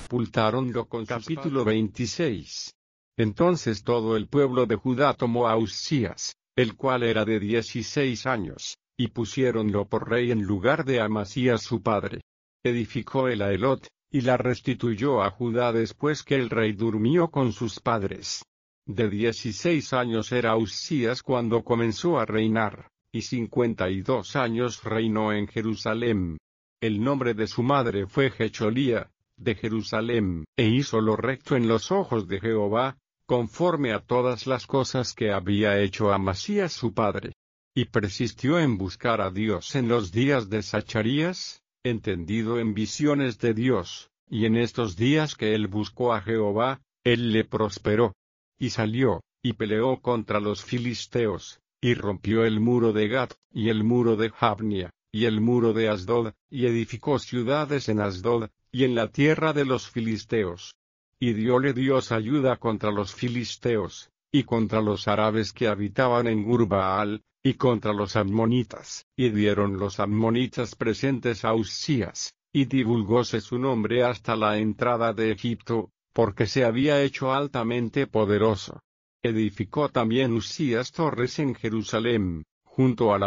sepultáronlo con capítulo 26. Entonces todo el pueblo de Judá tomó a Uzías, el cual era de 16 años, y pusiéronlo por rey en lugar de Amasías su padre. Edificó él a Elot, y la restituyó a Judá después que el rey durmió con sus padres. De 16 años era Uzías cuando comenzó a reinar, y 52 años reinó en Jerusalén. El nombre de su madre fue Jecholía, de Jerusalén, e hizo lo recto en los ojos de Jehová, conforme a todas las cosas que había hecho Amasías su padre. Y persistió en buscar a Dios en los días de Zacarías, entendido en visiones de Dios, y en estos días que él buscó a Jehová, él le prosperó. Y salió, y peleó contra los filisteos, y rompió el muro de Gat, y el muro de Jabnia, y el muro de Asdod, y edificó ciudades en Asdod, y en la tierra de los filisteos. Y dióle Dios ayuda contra los filisteos, y contra los árabes que habitaban en Gurbaal, y contra los ammonitas. Y dieron los ammonitas presentes a Uzías, y divulgóse su nombre hasta la entrada de Egipto, porque se había hecho altamente poderoso. Edificó también Uzías torres en Jerusalén, junto a la